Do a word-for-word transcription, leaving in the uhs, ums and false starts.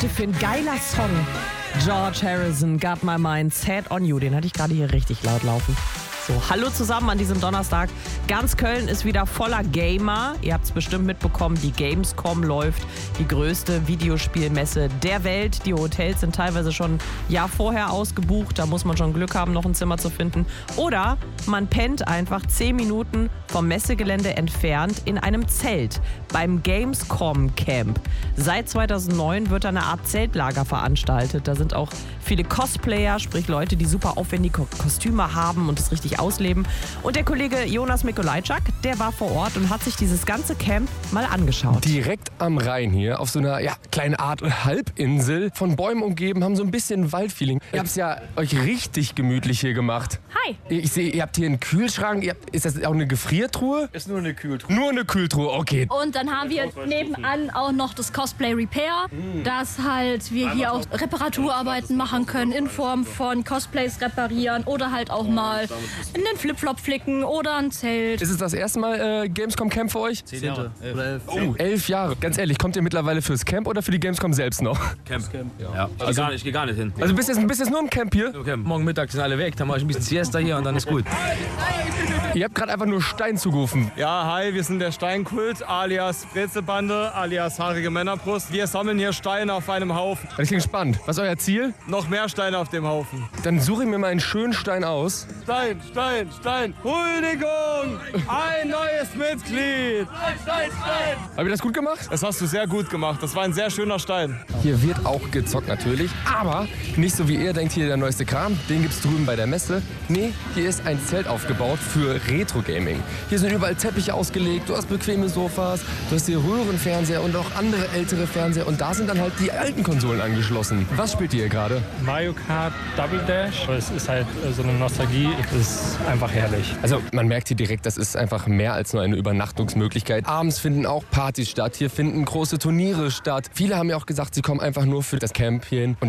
heute für ein geiler Song? George Harrison, Got My Mind Set on You. Den hatte ich gerade hier richtig laut laufen. So, hallo zusammen an diesem Donnerstag. Ganz Köln ist wieder voller Gamer. Ihr habt es bestimmt mitbekommen, die Gamescom läuft. Die größte Videospielmesse der Welt. Die Hotels sind teilweise schon ein Jahr vorher ausgebucht. Da muss man schon Glück haben, noch ein Zimmer zu finden. Oder man pennt einfach zehn Minuten vom Messegelände entfernt in einem Zelt beim Gamescom Camp. Seit zweitausendneun wird da eine Art Zeltlager veranstaltet. Da sind auch viele Cosplayer, sprich Leute, die super aufwendige Kostüme haben und es richtig ausleben. Und der Kollege Jonas Mikolajczak, der war vor Ort und hat sich dieses ganze Camp mal angeschaut. Direkt am Rhein hier, auf so einer ja, kleinen Art Halbinsel, von Bäumen umgeben, haben so ein bisschen Waldfeeling. Ihr habt es ja euch richtig gemütlich hier gemacht. Hi. Ich sehe, ihr habt hier einen Kühlschrank. Ihr habt, ist das auch eine Gefriertruhe? Ist nur eine Kühltruhe. Nur eine Kühltruhe, okay. Und dann haben wir nebenan auch noch das Cosplay Repair, dass halt wir hier auch Reparaturarbeiten machen können in Form von Cosplays reparieren oder halt auch mal einen Flipflop flicken oder ein Zelt. Ist es das erste Mal äh, Gamescom Camp für euch? Zehn Jahre. Elf. Oder elf. Oh, elf Jahre. Ganz ehrlich, kommt ihr mittlerweile fürs Camp oder für die Gamescom selbst noch? Camp. Camp. Ja. Ja. Also, gar nicht, ich gehe gar nicht hin. Also bist du jetzt, bist jetzt nur im Camp hier? Okay. Morgen Mittag sind alle weg, dann mache ich ein bisschen Siesta hier und dann ist gut. Ihr habt gerade einfach nur Stein zugerufen. Ja, hi, wir sind der Steinkult, alias Brezelbande, alias haarige Männerbrust. Wir sammeln hier Steine auf einem Haufen. Ich bin gespannt. Was ist euer Ziel? Noch mehr Steine auf dem Haufen. Dann suche ich mir mal einen schönen Stein aus. Stein, Stein, Stein. Huldigung! Ein neues Mitglied! Stein, Stein, Stein! Habt ihr das gut gemacht? Das hast du sehr gut gemacht. Das war ein sehr schöner Stein. Hier wird auch gezockt natürlich, aber nicht so wie ihr denkt, hier der neueste Kram, den gibt's drüben bei der Messe. Nee, hier ist ein Zelt aufgebaut für Retro-Gaming. Hier sind überall Teppiche ausgelegt, du hast bequeme Sofas, du hast hier Röhrenfernseher und auch andere ältere Fernseher und da sind dann halt die alten Konsolen angeschlossen. Was spielt ihr hier gerade? Mario Kart Double Dash. Es ist halt so eine Nostalgie, es ist einfach herrlich. Also man merkt hier direkt, das ist einfach mehr als nur eine Übernachtungsmöglichkeit. Abends finden auch Partys statt, hier finden große Turniere statt. Viele haben ja auch gesagt, sie kommen einfach nur für das Camp hierhin. Und